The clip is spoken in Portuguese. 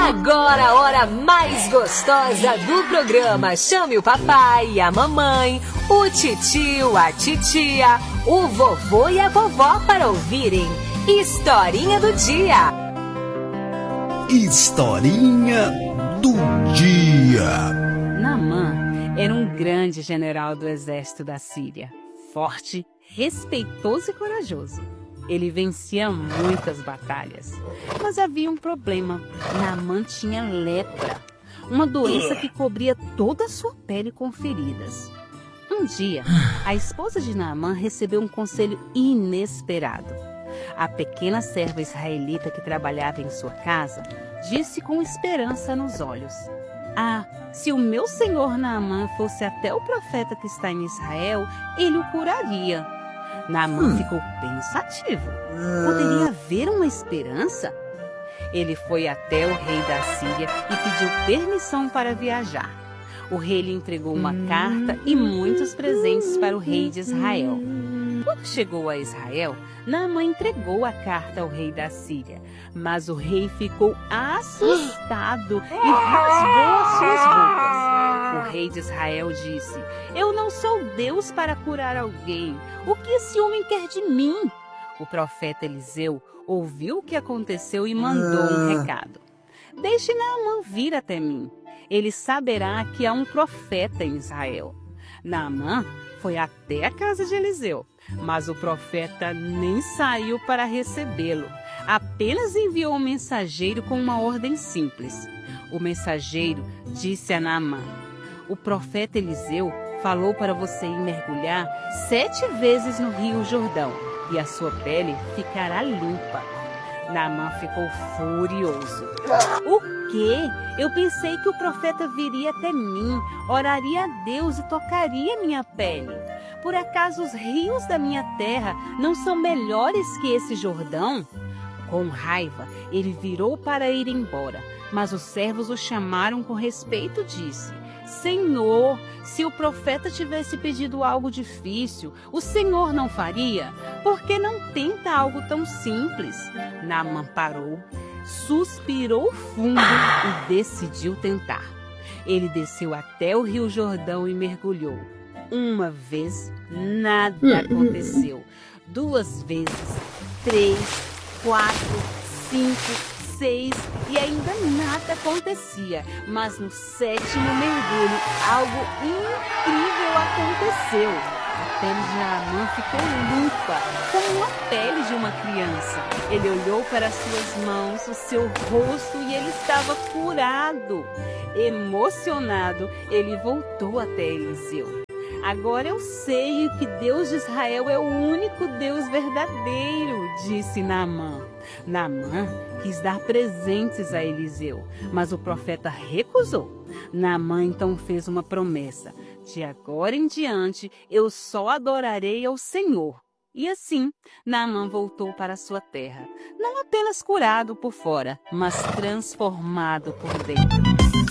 Agora a hora mais gostosa do programa. Chame o papai, a mamãe, o titio, a titia, o vovô e a vovó para ouvirem Historinha do Dia. Historinha do Dia. Naamã era um grande general do exército da Síria, forte, respeitoso e corajoso. Ele vencia muitas batalhas, mas havia um problema. Naamã tinha lepra, uma doença que cobria toda a sua pele com feridas. Um dia, a esposa de Naamã recebeu um conselho inesperado. A pequena serva israelita que trabalhava em sua casa disse com esperança nos olhos: "Ah, se o meu senhor Naamã fosse até o profeta que está em Israel, ele o curaria." Naamã ficou pensativo. Poderia haver uma esperança? Ele foi até o rei da Síria e pediu permissão para viajar. O rei lhe entregou uma carta e muitos presentes para o rei de Israel. Quando chegou a Israel, Naamã entregou a carta ao rei da Síria, mas o rei ficou assustado e rasgou as suas roupas. O rei de Israel disse: "Eu não sou Deus para curar alguém. O que esse homem quer de mim?" O profeta Eliseu ouviu o que aconteceu e mandou um recado: "Deixe Naamã vir até mim. Ele saberá que há um profeta em Israel." Naamã foi até a casa de Eliseu, mas o profeta nem saiu para recebê-lo. Apenas enviou um mensageiro com uma ordem simples. O mensageiro disse a Naamã: "O profeta Eliseu falou para você ir mergulhar 7 vezes no rio Jordão e a sua pele ficará limpa." Naamã ficou furioso. "O quê? Eu pensei que o profeta viria até mim, oraria a Deus e tocaria minha pele. Por acaso os rios da minha terra não são melhores que esse Jordão?" Com raiva, ele virou para ir embora, mas os servos o chamaram com respeito e disse: "Senhor, se o profeta tivesse pedido algo difícil, o Senhor não faria? Por que não tenta algo tão simples?" Naamã parou, suspirou fundo e decidiu tentar. Ele desceu até o rio Jordão e mergulhou. Uma vez, nada aconteceu. 2 vezes, 3, 4, 5, 6 e ainda nada acontecia. Mas no 7º mergulho, algo incrível aconteceu. A pele de Naamã ficou limpa, como a pele de uma criança. Ele olhou para suas mãos, o seu rosto e ele estava curado. Emocionado, ele voltou até Eliseu. "Agora eu sei que Deus de Israel é o único Deus verdadeiro", disse Naamã. Naamã quis dar presentes a Eliseu, mas o profeta recusou. Naamã então fez uma promessa: "De agora em diante eu só adorarei ao Senhor." E assim, Naamã voltou para sua terra, não apenas curado por fora, mas transformado por dentro.